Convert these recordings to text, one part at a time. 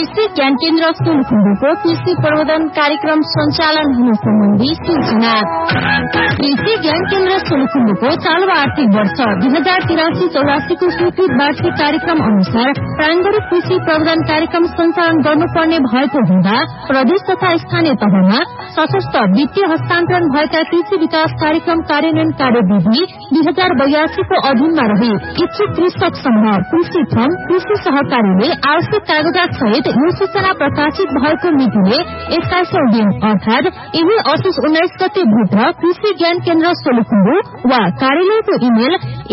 कृषि ज्ञान केन्द्र सोलुखुम्बुको कृषि प्रबन्धन कार्यक्रम सञ्चालन हुनु सम्बन्धी सूचना। कृषि ज्ञान केन्द्र सोलुखुम्बुको चालु आर्थिक वर्ष 2083-84 को स्वीकृत वार्षिक कार्यक्रम अनुसार प्रारम्भिक कृषि प्रबन्धन कार्यक्रम सञ्चालन गर्नुपर्ने भएको हुँदा प्रदेश तथा स्थानीय तहमा सशस्त्र वित्तीय हस्तान्तरण भएका कृषि विकास कार्यक्रम कार्यान्वयन कार्यविधि 2082 को अधीनमा रहे इच्छुक कृषक समूह कृषि फर्म कृषि सहकारीले आवश्यक कागजात सहित यो सूचना प्रकाशित भएको मितिले 21औं दिन अर्थात यही असोज 19 गते भित्र कृषि ज्ञान केन्द्र सोलुखुम्बु वा कार्यालयको इमेल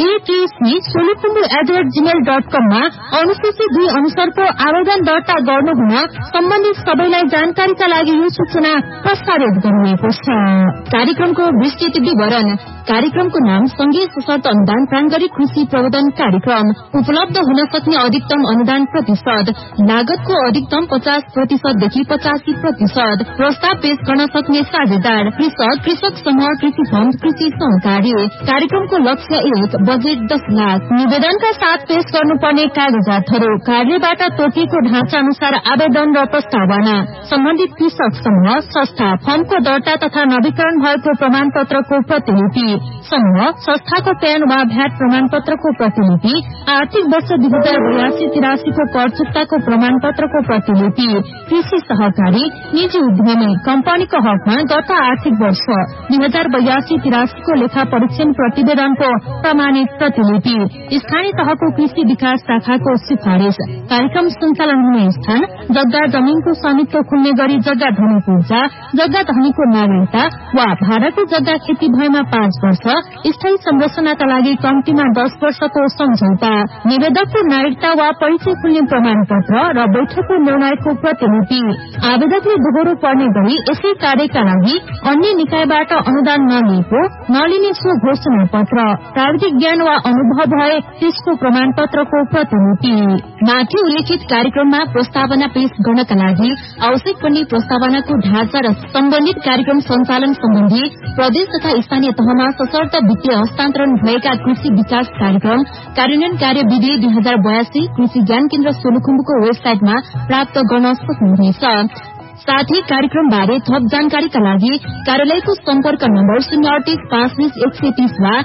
atc@gmail.com मा अनुसूची 2 अनुसारको आवेदन दर्ता गर्नुहुन सम्बन्धित सबैलाई जानकारीका लागि यो सूचना प्रसारित गरिएको छ। कार्यक्रमको विस्तृत विवरण। कार्यक्रमको नाम संघीय सशर्त अनुदान प्रारम्भिक कृषि प्रबन्धन कार्यक्रम। उपलब्ध हुन सक्ने अधिकतम अनुदान प्रतिशत, लागतको अधिकतम 50% देखि 85%। प्रस्ताव पेश गर्न सक्ने साझेदार कृषक, कृषक समूह, कृषि फर्म, कृषि सहकारी। कार्यक्रमको लक्ष्य 1, बजेट 10 लाख। निवेदनका साथ पेश गर्नुपर्ने कागजातहरू कार्यबाट तोकिएको ढाँचा अनुसार आवेदन र प्रस्तावना, सम्बन्धित कृषक समूह संस्था फर्मको दर्ता तथा नवीकरण भएको प्रमाण पत्रको प्रतिलिपि, समूह संस्थाको प्यान वा भ्याट प्रमाण पत्रको प्रतिलिपि, आर्थिक वर्ष 2082-83 को कर चुक्ताको प्रमाण पत्रको प्रतिलिपि। कृषि सहकारी निजी उद्यमी कम्पनीको हकमा गत आर्थिक वर्ष 2082-83 को लेखा परीक्षण प्रतिवेदनको प्रमाणित प्रतिलिपि। स्थानीय तहको कृषि विकास शाखाको सिफारिश। कार्यक्रम सञ्चालन हुने स्थान जग्गा जमीनको स्वामित्व खुल्ने गरी जग्गा धनीको ऊर्जा, जग्गा धनीको नागरिकता वा भाडाको जग्गा खेती भएमा 5 वर्ष, स्थायी संरचनाका लागि कम्तीमा 10 वर्षको सम्झौता। निवेदकको नागरिकता वा परिचय खुल्ने प्रमाण पत्र र बैठकको निर्णयको प्रतिलिपि। आवेदकले दोहोरो पर्ने गरी यसै कार्यका लागि अन्य निकायबाट अनुदान नलिने सो घोषणा पत्र, प्राविधिक ज्ञान वा अनुभव भए त्यसको प्रमाण पत्रको प्रतिलिपि। माथि उल्लेखित कार्यक्रममा प्रस्तावना पेश गर्नका लागि आवश्यक पर्ने प्रस्तावनाको ढाँचा र सम्बन्धित कार्यक्रम सञ्चालन सम्बन्धी प्रदेश तथा स्थानीय तहमा सशर्त वित्तीय हस्तान्तरण भएका कृषि विकास कार्यक्रम कार्यान्वयन कार्यविधि 2082 कृषि ज्ञान केन्द्र सोलुखुम्बुको वेबसाइटमा प्राप्त गर्न सक्नुहुनेछ। साथै कार्यक्रम बारे थप जानकारीका लागि कार्यालयको सम्पर्क नम्बर 038-520-130 वा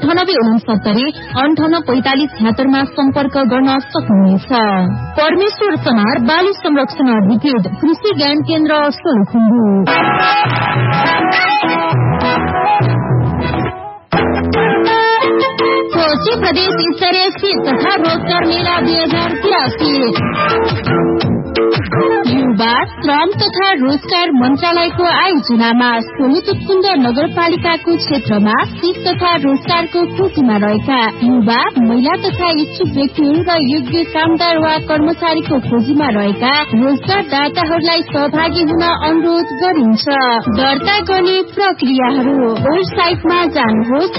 9869-584576 मा सम्पर्क गर्न सक्नुहुनेछ। परमेश्वर समार बाली संरक्षण अधिकृत कृषि ज्ञान केन्द्र सोलुखुम्बु। कोशी प्रदेश स्तरीय सीट तथा रोजगार मेला 2083 युवा श्रम तथा रोजगार मन्त्रालयको आयोजनामा सोलुखुम्बु नगरपालिकाको क्षेत्रमा सीट तथा रोजगारको खोजीमा रहेका युवा, महिला तथा इच्छुक व्यक्तिहरू र योग्य कामदार वा कर्मचारीको खोजीमा रहेका रोजगारदाताहरूलाई सहभागी हुन अनुरोध गरिन्छ। दर्ता गर्ने प्रक्रियाहरू वेबसाइटमा जानुहोस्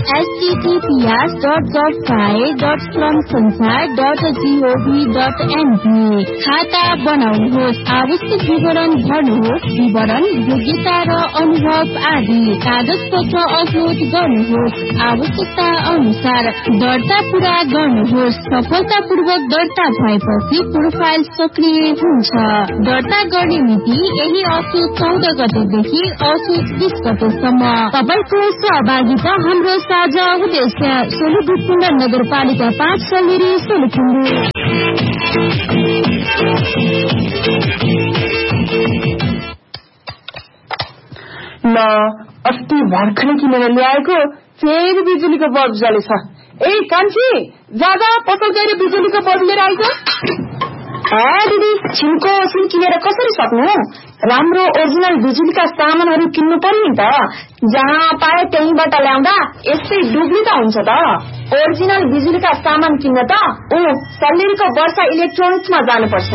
https://श्रमसंसार.gov.mp। खाता बनाउनुहोस्, आवश्यक विवरण भर्नुहोस्, विवरण, योग्यता र अनुभव आदि कागज पत्र अपलोड गर्नुहोस्। आवश्यकता अनुसार दर्ता पूरा गर्नुहोस्। सफलतापूर्वक दर्ता भएपछि प्रोफाइल सक्रिय हुन्छ। दर्ता गर्ने मिति यही असोज 14 गतेदेखि असोज 20 गतेसम्म। तपाईको सहभागिता हाम्रो साझा उद्देश्य। सोलुखुम्बु नगरपालिका 5 सल्लेरी सोलुखुम्बु। ल अस्ति भर्खरै किनेर ल्याएको फेरि बिजुलीको बल्ब जलेछ। ए कान्छी, जागा पसल गएर बिजुलीको बल्ब लिएर आइज। दिदी, छिनको सिम किनेर कसरी सक्नु? राम्रो ओरिजिनल बिजुलीका सामानहरू किन्नु पर्यो नि त। जहाँ पाए त्यहीबाट ल्याउँदा यस्तै डुप्लिकेट हुन्छ त। ओरिजिनल बिजुलीका सामान किन्न त सल्लेरीको वर्षा इलेक्ट्रोनिक्समा जानुपर्छ।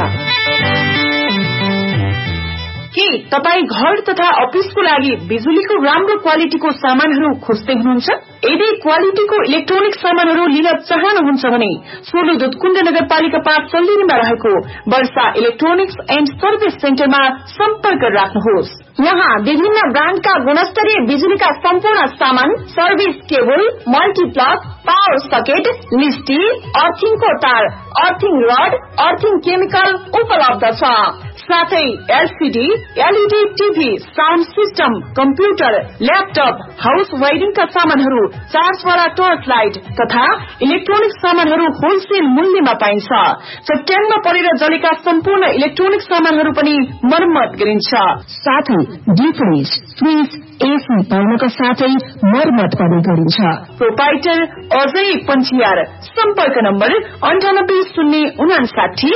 के तपाईँ घर तथा अफिसको लागि बिजुलीको राम्रो क्वालिटीको सामानहरू खोज्दै हुनुहुन्छ? यदि क्वालिटीको इलेक्ट्रोनिक सामानहरू लिन चाहनुहुन्छ भने सोलु दुधकुण्ड नगरपालिका 5 सल्लेरीमा रहेको वर्षा इलेक्ट्रोनिक्स एन्ड सर्भिस सेन्टरमा सम्पर्क राख्नुहोस्। यहाँ विभिन्न ब्रान्डका गुणस्तरीय बिजुलीका सम्पूर्ण सामान, service cable, multiplug, power socket, लिस्टी, अर्थिङको तार, अर्थिङ रड, अर्थिङ केमिकल उपलब्ध छ। साथै LCD, LED TV, sound system, computer, laptop, house वायरिङका सामानहरू, चार्जवाला टर्च लाइट तथा इलेक्ट्रोनिक सामानहरू होलसेल मूल्यमा पाइन्छ। चट्याङमा परेर जलेका सम्पूर्ण इलेक्ट्रोनिक सामानहरू पनि मर्मत गरिन्छ। साथै डिप फ्रिज, फ्रिज, एसी पाउनका साथै मर्मत पनि गरिन्छ। प्रोपाइटर अजय पञ्चियार। सम्पर्क नम्बर 980959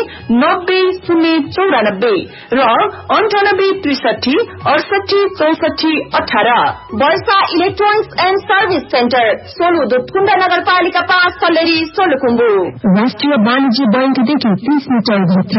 9094 र 9863 68 64 18। वर्षा electronics and service centre, Solu Dudhkund नगरपालिका 5 सल्लेरी सोलुखुम्बु। राष्ट्रिय वाणिज्य बैंकदेखि 30 मिटर भित्र।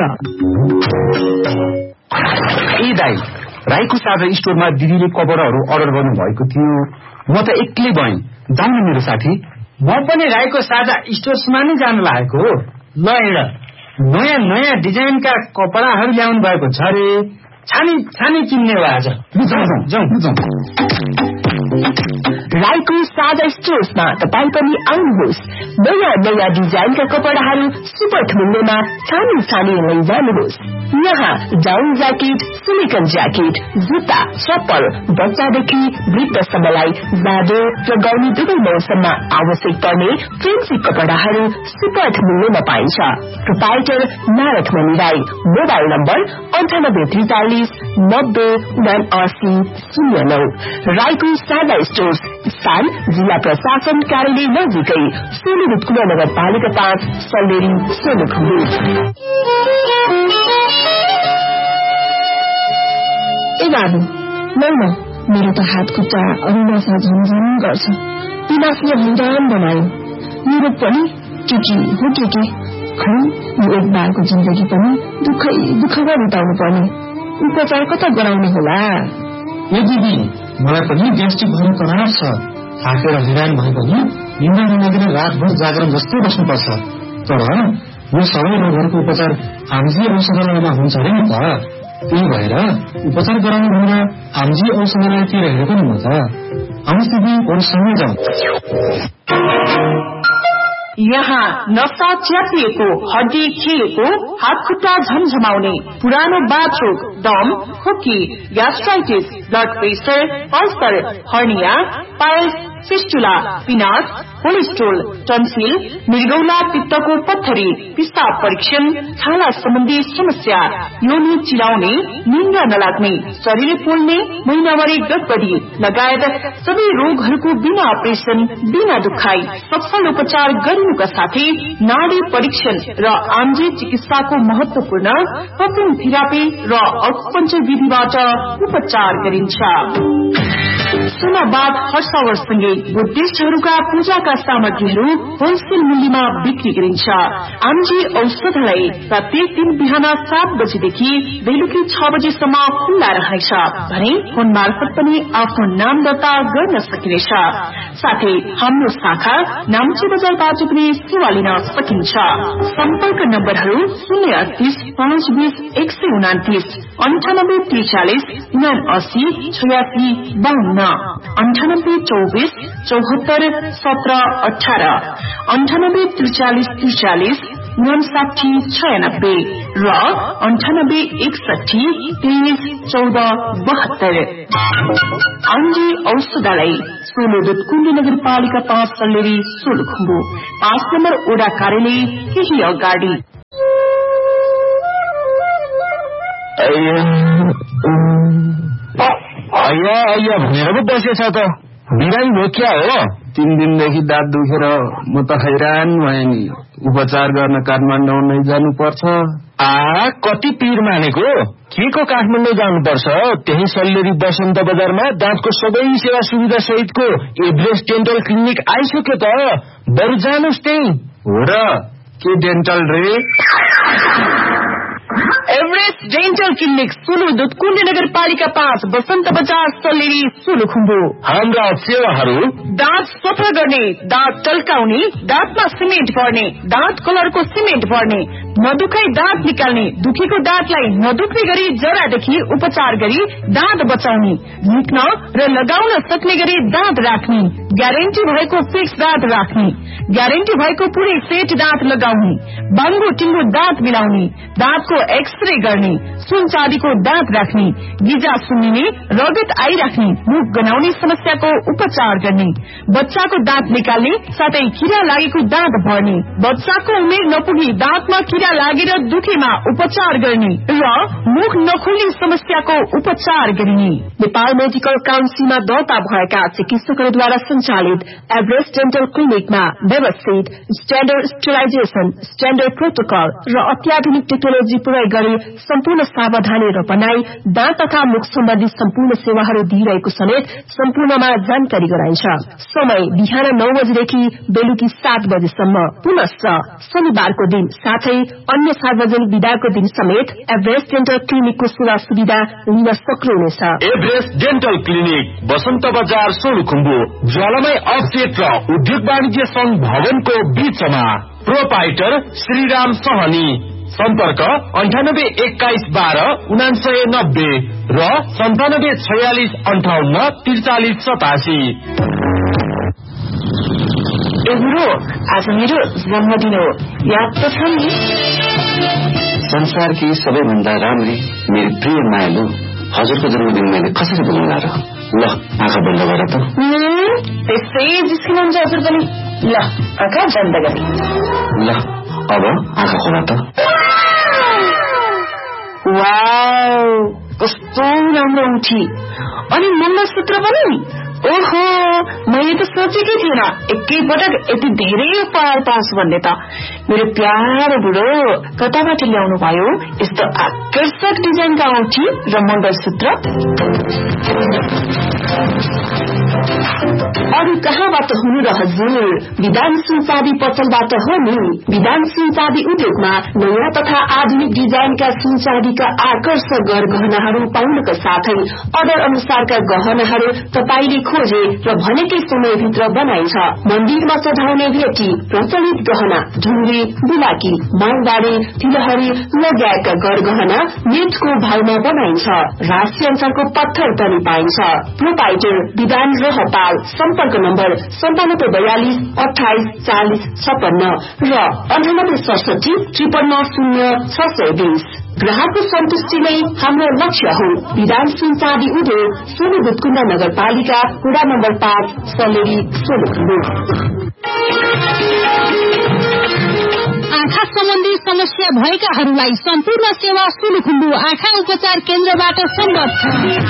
राईको साझा स्टोरमा दिदीले कपडाहरू अर्डर गर्नु भएको थियो। म त एक्लै भएँ, जाउँ मेरो साथी। म पनि राईको साझा स्टोर्समा नै जान लागेको हो। ल हेर, नयाँ नयाँ डिजाइनका कपडाहरू ल्याउनु भएको छ रे। छानी छानी किन्ने हो आज। राईको साझा स्टोर्समा तपाईँ पनि आउनुहोस्। नयाँ नयाँ डिजाइनका कपडाहरू सुपथ मूल्यमा छानी छानी लैजानुहोस्। यहाँ डाउन ज्याकेट, सिलिकन ज्याकेट, जुत्ता, चप्पल, बच्चादेखि वृद्धसम्मलाई जाडो र गर्मी दुवै मौसममा आवश्यक पर्ने फेन्सी कपडाहरू सुपथ मूल्यमा पाइन्छ। प्रोपाइटर नारद मणि राई। Mobile number 9843 907909। राईको साझा स्टोर्स, स्थान जिल्ला प्रशासन कार्यालय नजिकै, सोलु दुधकुण्ड नगरपालिका 5 सल्लेरी सोलुखुम्बु। ए बाबु, लैन, मेरो त हात खुट्टा अरुणासा झमझम गर्छ। पिनासले हैरान बनायो। मेरो पनि के हो के खै, यो एक बारको जिन्दगी पनि दुःखमा बिताउनु पर्ने। उपचार कता गराउने होला? ए दिदी, मलाई पनि ग्यास्ट्रिक भएर तनाव छ। थाकेर हैरान भए पनि निन्द्रा नलागेर रातभर जागरण जस्तै बस्नुपर्छ। तर यो सबै रोगहरूको उपचार आमजी औषधालयमा हुन्छ अरे नि त। त्यही भएर उपचार गराउनु भनेर आमजी औषधालयतिर हेरेको नि म त। आउनुहोस् दिदी, अरूसँगै जाउँ। यहाँ नसा च्यापिएको, हड्डी खिएको, हात खुट्टा झमझमाउने, पुरानो बाथरोग, दम, खोकी, gastritis, blood pressure, ulcer, hernia, piles, fistula, पिनास, cholesterol, tonsil, मृगौला पित्तको पत्थरी, पिस्ताब परीक्षण, छाला सम्बन्धी समस्या, योनि चिलाउने, निन्द्रा नलाग्ने, शरीर पोल्ने, महिनावारी गडबडी लगायत सबै रोगहरूको बिना अपरेसन, बिना दुखाई सफल उपचार गरिनुका साथै नाडी परीक्षण र आम्जे चिकित्साको महत्वपूर्ण कपिङ थेरापी र अकुपञ्चर विधिबाट उपचार गरिन्छ। सुनाबाद हर्षावरसँगै बुद्धिस्टहरूका पूजाका सामग्रीहरू होलसेल मूल्यमा बिक्री गरिन्छ। आमजी औषधालय प्रत्येक दिन बिहान 7 बजेदेखि बेलुकी 6 बजेसम्म खुल्ला रहनेछ भने फोन मार्फत पनि आफ्नो नाम दर्ता गर्न सकिनेछ। साथै हाम्रो शाखा नाम्ची बजारबाट पनि सेवा लिन सकिन्छ। सम्पर्क नम्बरहरू 038 520 129, 9843 79 86 52, 9824 74 17 18, 9843 43 59 96 र 9861 23 14 72। आमजी औषधालय, सोलु दुधकुण्ड नगरपालिका 5 सल्लेरी सोलुखुम्बु। 5 नम्बर ओडा कार्यालय केही अगाडि। अय्या भनेर पो बसेछ त। बिरामी भयो क्या हो? 3 दिनदेखि दाँत दुखेर म त हैरान भएँ नि। उपचार गर्न काठमाडौँ नै जानुपर्छ। कति पीर मानेको? के को काठमाडौँ जानुपर्छ? त्यही सल्लेरी बसन्त बजारमा दाँतको सबै सेवा सुविधा सहितको एभरेस्ट डेन्टल क्लिनिक आइसक्यो त। बरु जानुहोस् त्यही। हो र? के डेन्टल रे? Everest dental clinic, Solu Dudhkund नगरपालिका 5 बसन्त बजार सल्लेरी सोलुखुम्बु। हाम्रा सेवाहरू: दाँत सफा गर्ने, दाँत टल्काउने, दाँतमा सिमेन्ट भर्ने, दाँत कलरको सिमेन्ट भर्ने, नदुखाई दाँत निकाल्ने, दुखेको दाँतलाई नदुख्ने गरी जरादेखि उपचार गरी दाँत बचाउने, झिक्न र लगाउन सक्ने गरी दाँत राख्ने, ग्यारेन्टी भएको फिक्स दाँत राख्ने, ग्यारेन्टी भएको पूरै सेट दाँत लगाउने, बाङ्गो टिङ्गो दाँत मिलाउने, दाँतको एक्सरे गर्ने, सुन चाँदीको दाँत राख्ने, गिजा सुन्निने, रगत आइराख्ने, मुख गनाउने समस्याको उपचार गर्ने, बच्चाको दाँत निकाल्ने, साथै किरा लागेको दाँत भर्ने, बच्चाको उमेर नपुगी दाँतमा किरा लागेर दुखेमा उपचार गर्ने र मुख नखुल्ने समस्याको उपचार गरिने। नेपाल मेडिकल काउन्सिलमा दर्ता भएका चिकित्सकहरूद्वारा सञ्चालित एभरेस्ट डेन्टल क्लिनिकमा व्यवस्थित स्ट्याण्डर्ड स्टेरिलाइजेसन, स्ट्याण्डर्ड प्रोटोकल र अत्याधुनिक टेक्नोलोजी प्रयोग गरी सम्पूर्ण सावधानी र बनाई दाँत तथा मुख सम्बन्धी सम्पूर्ण सेवाहरू दिइरहेको समेत सम्पूर्णमा जानकारी गराइन्छ। समय बिहान 9 बजेदेखि बेलुकी 7 बजेसम्म। पुनश्च शनिबारको दिन साथै अन्य सार्वजनिक विदाको दिन समेत एभरेस्ट डेन्टल क्लिनिकको सेवा सुविधा लिन सक्नुहुनेछ। एभरेस्ट डेन्टल क्लिनिक बसन्त बजार सोलुखुम्बु, ज्वालामाई अफसेट र उद्योग वाणिज्य संघ भवनको बीचमा। प्रोपाइटर श्रीराम सहनी। सम्पर्क 9821129990 र 9746584387। गुरु, आज मेरो जन्मदिन हो, याद त छ नि? संसारकी सबैभन्दा राम्री मेरो प्रिय मायालु हजुरको जन्मदिन मैले कसरी बोलाउला र? ल आँखा बन्द गर त। त्यसै जिस्किनुहुन्छ हजुर पनि। ल आँखा बन्द गरे। ल अब आँखा खोला त। वाउ, कस्तो राम्रो उठी। अनि मङ्गलसूत्र पनि। ओहो, मैले त सोचेकै थिएन एकैपटक यति धेरै उपहार पाउँछु भन्ने त। मेरो प्यारो बुढो कताबाट ल्याउनु भयो यस्तो आकर्षक डिजाइनका औँठी र मङ्गलसूत्र? अरू कहाँबाट हुनु र हजुर? विधान सुनचाँदी पसलबाट हो नि। विधान सुनचाँदी उद्योगमा नयाँ तथा आधुनिक डिजाइनका सुनचाँदीका आकर्षक गहनाहरू पाउनका साथै अर्डर अनुसारका गहनाहरू तपाईले खोजे र भनेकै समयभित्र बनाइन्छ। मन्दिरमा सजाउने भेटी, प्रचलित गहना, ढुङ्गे, बुलाकी, मालबारी, तिलहरी लगायतका गहना नेटको भावमा बनाइन्छ। राशि अनुसारको पत्थर पनि पाइन्छ। प्रोपाइटर विधान रहपाल। सम्पर्क नम्बर 9742284056 र 986753500620। ग्राहकको सन्तुष्टि नै हाम्रो लक्ष्य हो। विधान सुनचाँदी उद्योग, सोलु दुधकुण्ड नगरपालिका, वडा नम्बर 5, सलेरी, सोलुखुम्बु। आँखा सम्बन्धी समस्या भएकाहरूलाई सम्पूर्ण सेवा सोलुखुम्बु आँखा उपचार केन्द्रबाट सम्भव छ।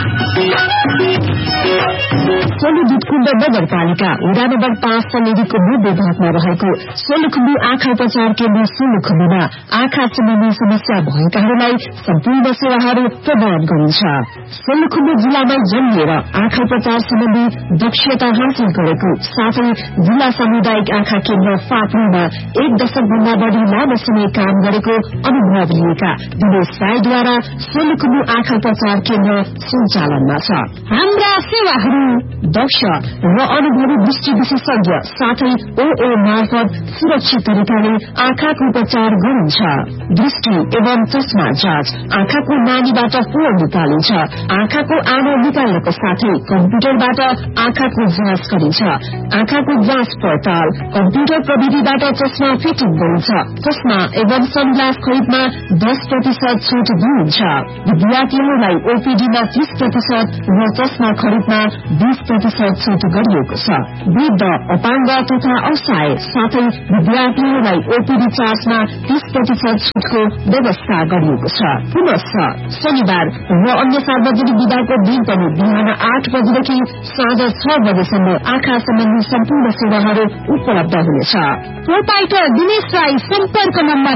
सोलु दुधकुण्ड नगरपालिका, वडा नम्बर 5 सलेरीको मध्य भागमा रहेको सोलुखुम्बु आँखा उपचार केन्द्र सोलुखुम्बुमा आँखा सम्बन्धी समस्या भएकाहरूलाई सम्पूर्ण सेवाहरू प्रदान गरिन्छ। सोलुखुम्बु जिल्लामा जन्मिएर आँखा उपचार सम्बन्धी दक्षता हासिल गरेको साथै जिल्ला सामुदायिक आँखा केन्द्र फाप्रोमा 1 दशकभन्दा बढी लामो समय काम गरेको अनुभव लिएका दिनेश राईद्वारा सोलुखुम्बु आँखा उपचार केन्द्र सञ्चालनमा छ। हाम्रा सेवाहरू दक्ष र अनुभवी दृष्टि विशेषज्ञ साथै ओए मार्फत सुरक्षित तरिकाले आँखाको उपचार गरिन्छ। दृष्टि एवं चस्मा जाँच, आँखाको नानीबाट फोहोर निकालिन्छ। आँखाको आनो निकाल्नको साथै कम्प्युटरबाट आँखाको जाँच गरिन्छ। आँखाको जाँच पडताल, कम्प्युटर प्रविधिबाट चस्मा फिटिङ गरिन्छ। चस्मा एवं सनग्लास खरिदमा 10% छुट दिइन्छ। विद्यार्थीहरूलाई ओपीडीमा 30% र चस्मा खरिदमा 20% छुट गरिएको छ। वृद्ध, अपाङ्ग तथा असहाय साथै विद्यार्थीहरूलाई ओपीडी चार्जमा 30% छुटको व्यवस्था गरिएको छ। पुनश्च शनिबार र अन्य सार्वजनिक विदाको दिन पनि बिहान 8 बजेदेखि साँझ 6 बजेसम्म आँखा सम्बन्धी सम्पूर्ण सेवाहरू उपलब्ध हुनेछ। प्रोपाइटर दिनेश राई। सम्पर्क नम्बर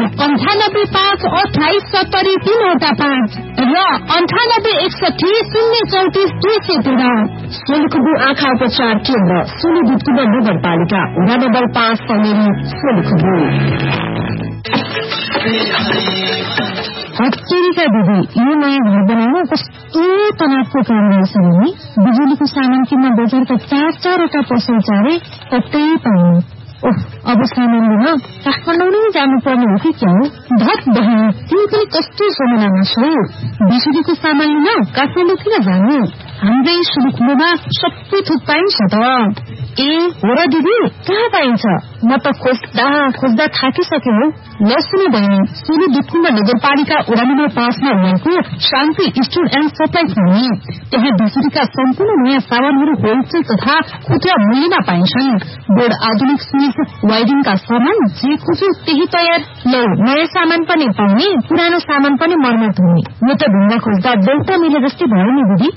9852287035 र 9861303413। सोलुखुम्बु आँखा उपचार केन्द्र, सोलु दुधकुण्ड नगरपालिका, वडा नम्बर 5 सलेरी, सोलुखुम्बु। हत्केरीका दिदी, यो नयाँ घर बनाउन कस्तो तनावको काम रहेछ भने बिजुलीको सामान किन्न बजारका 4-4वटा पसल चारे कतै पाउनु। अब सामान लिन काठमाडौँ नै जानुपर्ने हो कि क्या हो? धत बहिनी, तिमी पनि कस्तो समयमा छौ? बिजुलीको सामान लिन काठमाडौँ किन जानु? हाम्रै सुरुखुम्बुमा सबै थोक पाइन्छ त। ए हो र दिदी, कहाँ पाइन्छ? म त खोज्दा थाकिसके हो। ल सुन्नु बहिनी, सुरु दुधकुण्ड नगरपालिका वडा नम्बर 5 मा रहेको शान्ति स्टोर एन्ड सप्लाई भन्ने, त्यहाँ बिजुलीका सम्पूर्ण नयाँ सामानहरू होलसेल तथा खुद्रा मूल्यमा पाइन्छन्। बोर्ड, आधुनिक स्विच, वायरिङका सामान जे खोज्यो त्यही तयार। ल, नयाँ सामान पनि पाउने, पुरानो सामान पनि मर्मत हुने। यो त ढुङ्गा खोज्दा बेलुका मिले जस्तै भयो नि दिदी।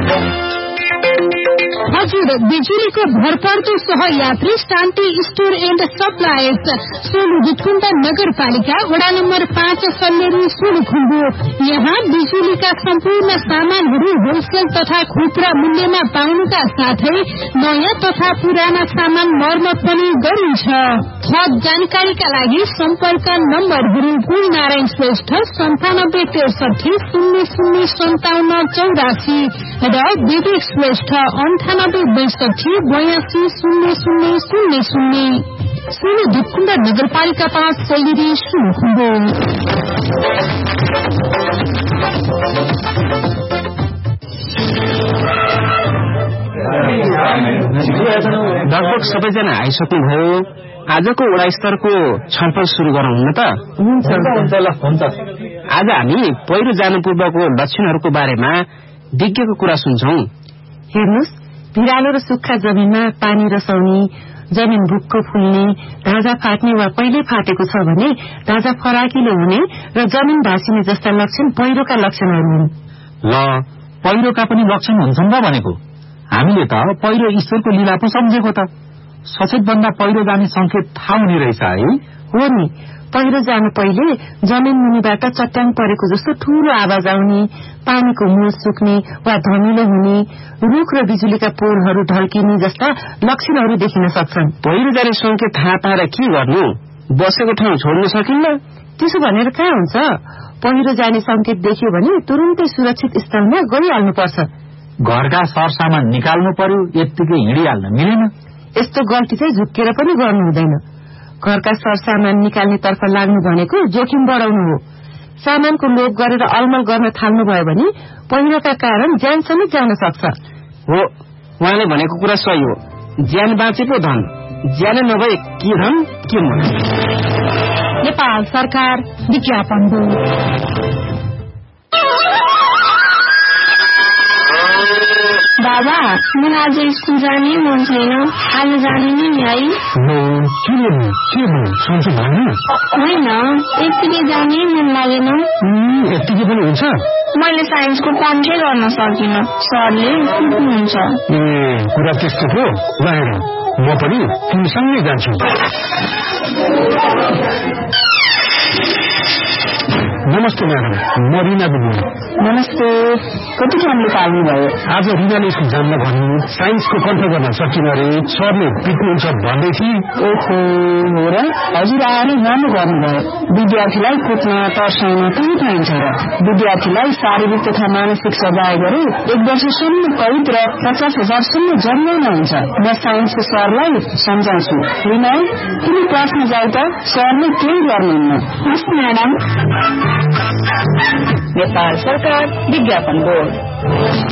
हजुर, बिजुलीको भरपर्दो सहयात्री शान्ति store and supplies, Solu Dudhkund नगरपालिका वडा नम्बर 5 सल्लेरी सोलुखुम्बु। यहाँ बिजुलीका सम्पूर्ण सामानहरू होलसेल तथा खुद्रा मूल्यमा पाउनुका साथै नयाँ तथा पुराना सामान मर्मत पनि गरिन्छ। थप जानकारीका लागि सम्पर्क नम्बरहरू गुणनारायण श्रेष्ठ 9763005784 र विवेक श्रेष्ठ 9862820000। सोलु दुधकुण्ड नगरपालिका 5 सल्लेरी सोलुखुम्बु। लगभग सबैजना आइसक्नुभयो। आजको वडा स्तरको छलफल शुरू गरौँ न त। हुन्छ। आज हामी पहिरो जानु पूर्वको लक्षणहरूको बारेमा विज्ञको कुरा सुन्छौं। हेर्नुहोस्, भिरालो र सुक्खा जमिनमा पानी रसाउने, जमिन भुक्क फुल्ने, ढाँचा फाट्ने वा पहिले फाटेको छ भने ढाँचा फराकिलो हुने र जमिन भाँसिने जस्ता लक्षण पहिरोका लक्षणहरू हुन्। ल, पहिरोका पनि लक्षण हुन्छन् र भनेको? हामीले त पहिरो ईश्वरको लीला पो सम्झेको त। सचेत भन्दा पहिरो जाने संकेत थाहा हुने रहेछ है? हो नि, पहिरो जानु पहिले जमिन मुनिबाट चट्याङ परेको जस्तो ठूलो आवाज आउने, पानीको मूल सुक्ने वा धमिलो हुने, रुख र बिजुलीका पोलहरू ढल्किने जस्ता लक्षणहरू देखिन सक्छन्। पहिरो जाने संकेत थाहा पाएर के गर्नु? बसेको ठाउँ छोड्न सकिन्न? त्यसो भनेर कहाँ हुन्छ? पहिरो जाने संकेत देख्यो भने तुरुन्तै सुरक्षित स्थलमा गइहाल्नुपर्छ। घरका सरसामान निकाल्नु पर्यो, यत्तिकै हिँडिहाल्न मिलेन। यस्तो गल्ती चाहिँ झुक्केर पनि गर्नु हुँदैन। घरका सरसामान निकाल्नेतर्फ लाग्नु भनेको जोखिम बढाउनु हो। सामानको लोभ गरेर अलमल गर्न थाल्नुभयो भने पहिरोका कारण ज्यान समेत जान सक्छ। हो, उहाँले भनेको कुरा सही हो। ज्यान बाँचे पो धन, ज्यान नभए के धन के मन। नेपाल सरकार विज्ञापन हो। बाबा, मलाई आज स्कुल जाने मन छैन। आज जाँदिन नि है? होइन, यत्तिकै जाने मन लागेन। यत्तिकै पनि हुन्छ? मैले साइन्सको कन्ट्रै गर्न सकिनँ, सरले कुट्नुहुन्छ। कुरा त्यस्तो हो? म पनि तिमीसँगै जान्छु। नमस्ते म्याडम, म रिना दिदी। नमस्ते, कति टाइमले पाल्नुभयो? आज रिनाले स्कुल जान्न भन्नु, साइन्सको कन्ट्रोल गर्न सकिन अरे, सरले पिट्नुहुन्छ भन्दै थिए। ओहो, हो र? हजुर आएर राम्रो गर्नुभयो। विद्यार्थीलाई कुट्न तर्साउन कहीँ पाइन्छ र? विद्यार्थीलाई शारीरिक तथा मानसिक सजाय गरे 1 वर्षसम्म कैद र 50,000सम्म जरिवाना हुन्छ। म साइन्सको सरलाई सम्झाउँछु। रिना, तिमी क्लासमा जाऊ त, सरले केही गर्नुहुन्न। हस् म्याडम। नेपाल सरकार विज्ञापन बोर्ड।